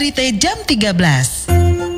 Berita jam 13.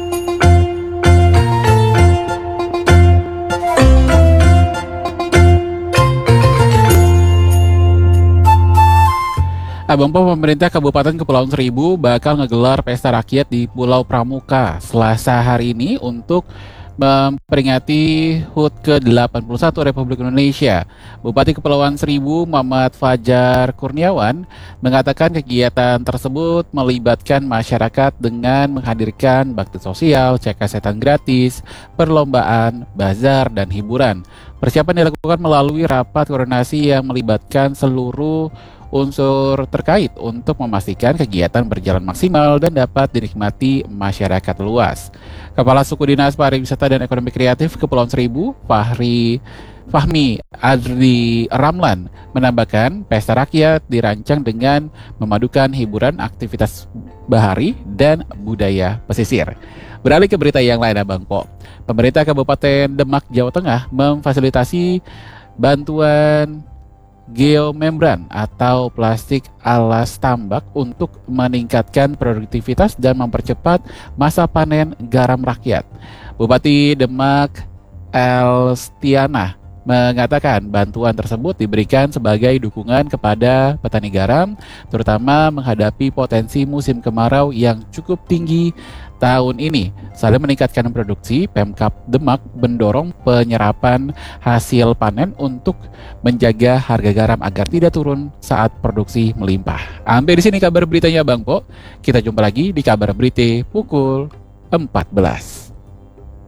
Abang Po, pemerintah Kabupaten Kepulauan Seribu bakal ngegelar pesta rakyat di Pulau Pramuka Selasa hari ini untuk memperingati HUT ke-81 Republik Indonesia. Bupati Kepulauan Seribu Muhammad Fajar Kurniawan mengatakan kegiatan tersebut melibatkan masyarakat dengan menghadirkan bakti sosial, cek kesehatan gratis, perlombaan, bazar, dan hiburan. Persiapan dilakukan melalui rapat koordinasi yang melibatkan seluruh unsur terkait untuk memastikan kegiatan berjalan maksimal dan dapat dinikmati masyarakat luas. Kepala Suku Dinas Pariwisata dan Ekonomi Kreatif Kepulauan Seribu, Fahmi Adri Ramlan, menambahkan pesta rakyat dirancang dengan memadukan hiburan, aktivitas bahari, dan budaya pesisir. Beralih ke berita yang lain, Abang Po. Pemerintah Kabupaten Demak, Jawa Tengah memfasilitasi bantuan geomembran atau plastik alas tambak untuk meningkatkan produktivitas dan mempercepat masa panen garam rakyat. Bupati Demak Elstiana mengatakan bantuan tersebut diberikan sebagai dukungan kepada petani garam, terutama menghadapi potensi musim kemarau yang cukup tinggi tahun ini. Selain meningkatkan produksi, Pemkab Demak mendorong penyerapan hasil panen untuk menjaga harga garam agar tidak turun saat produksi melimpah. Sampai di sini kabar beritanya Bang Po. Kita jumpa lagi di kabar berita pukul 14.